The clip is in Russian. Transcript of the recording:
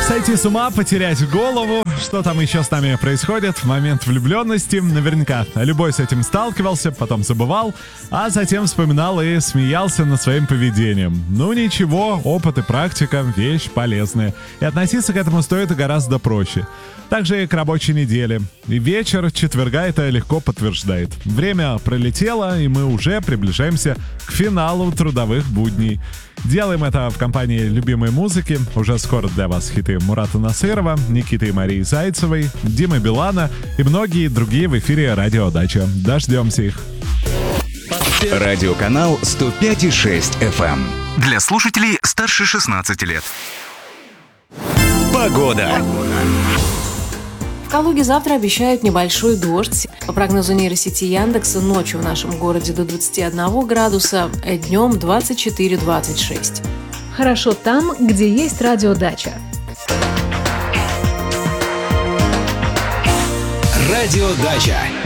Сойти с ума, потерять голову. Что там еще с нами происходит в момент влюбленности? Наверняка любой с этим сталкивался, потом забывал, а затем вспоминал и смеялся над своим поведением. Ну ничего, опыт и практика — вещь полезная. И относиться к этому стоит гораздо проще. Также и к рабочей неделе. И вечер четверга это легко подтверждает. Время пролетело, и мы уже приближаемся к финалу трудовых будней. Делаем это в компании любимой музыки. Уже скоро для вас хиты Мурата Насырова, Никиты и Марии Зайцевой, Димы Билана и многие другие в эфире «Радио Дача». Дождемся их. Радиоканал 105,6 FM. Для слушателей старше 16 лет. Погода. В Калуге завтра обещают небольшой дождь. По прогнозу нейросети Яндекса, ночью в нашем городе до 21 градуса, днем 24-26. Хорошо там, где есть радиодача. Радиодача.